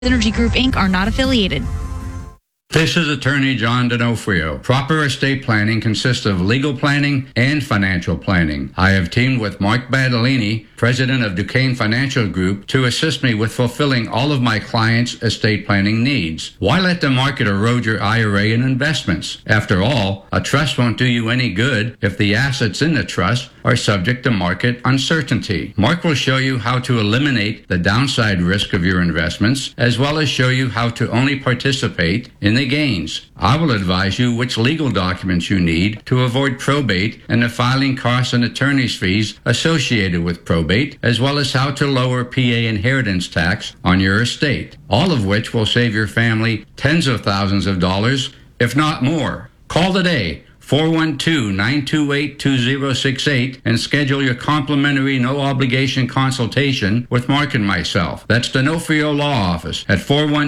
Energy Group, Inc. are not affiliated. This is Attorney John D'Onofrio. Proper estate planning consists of legal planning and financial planning. I have teamed with Mark Badalini, president of Duquesne Financial Group, to assist me with fulfilling all of my clients' estate planning needs. Why let the market erode your IRA and investments? After all, a trust won't do you any good if the assets in the trust are subject to market uncertainty. Mark will show you how to eliminate the downside risk of your investments, as well as show you how to only participate in the gains. I will advise you which legal documents you need to avoid probate and the filing costs and attorney's fees associated with probate, as well as how to lower PA inheritance tax on your estate, all of which will save your family tens of thousands of dollars, if not more. Call today, 412-928-2068, and schedule your complimentary no-obligation consultation with Mark and myself. That's D'Onofrio Law Office at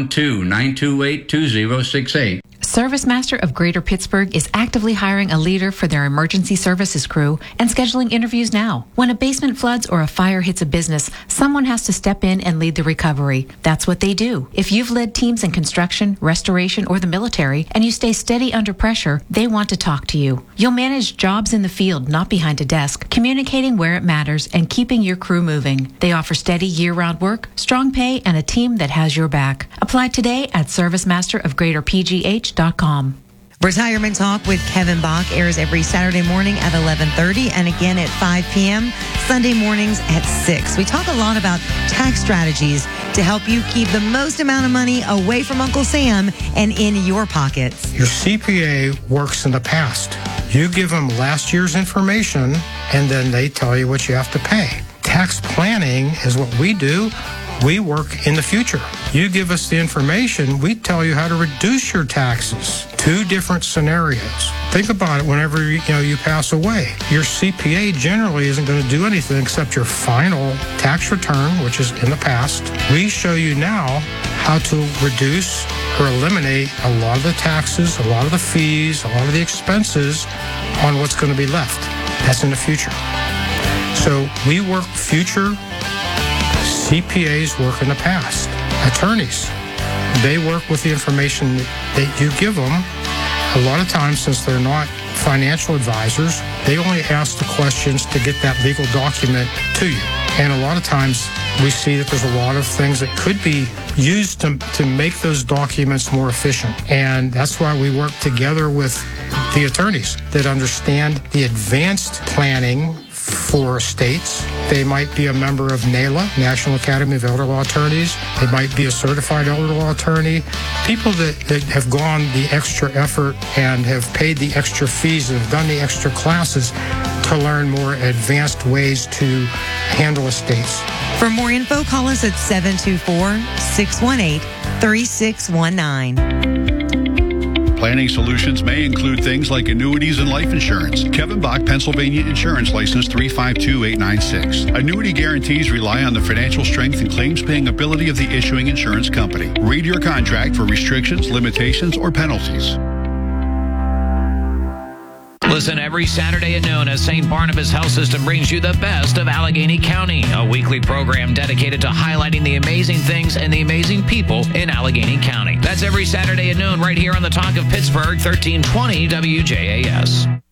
412-928-2068. ServiceMaster of Greater Pittsburgh is actively hiring a leader for their emergency services crew and scheduling interviews now. When a basement floods or a fire hits a business, someone has to step in and lead the recovery. That's what they do. If you've led teams in construction, restoration, or the military, and you stay steady under pressure, they want to talk to you. You'll manage jobs in the field, not behind a desk, communicating where it matters and keeping your crew moving. They offer steady year-round work, strong pay, and a team that has your back. Apply today at ServiceMasterofGreaterPGH.com. Retirement Talk with Kevin Bach airs every Saturday morning at 11:30 and again at 5 p.m., Sunday mornings at 6. We talk a lot about tax strategies to help you keep the most amount of money away from Uncle Sam and in your pockets. Your CPA works in the past. You give them last year's information, and then they tell you what you have to pay. Tax planning is what we do. We work in the future. You give us the information, we tell you how to reduce your taxes. Two different scenarios. Think about it whenever you pass away. Your CPA generally isn't going to do anything except your final tax return, which is in the past. We show you now how to reduce or eliminate a lot of the taxes, a lot of the fees, a lot of the expenses on what's going to be left. That's in the future. So we work future. CPAs work in the past. Attorneys, they work with the information that you give them. A lot of times, since they're not financial advisors, they only ask the questions to get that legal document to you. And a lot of times, we see that there's a lot of things that could be used to make those documents more efficient. And that's why we work together with the attorneys that understand the advanced planning for estates. They might be a member of NALA, National Academy of Elder Law Attorneys. They might be a certified elder law attorney. People that have gone the extra effort and have paid the extra fees and have done the extra classes to learn more advanced ways to handle estates. For more info, call us at 724-618-3619. Planning solutions may include things like annuities and life insurance. Kevin Bach, Pennsylvania Insurance License 352896. Annuity guarantees rely on the financial strength and claims-paying ability of the issuing insurance company. Read your contract for restrictions, limitations, or penalties. Listen every Saturday at noon as St. Barnabas Health System brings you the best of Allegheny County, a weekly program dedicated to highlighting the amazing things and the amazing people in Allegheny County. That's every Saturday at noon right here on the Talk of Pittsburgh, 1320 WJAS.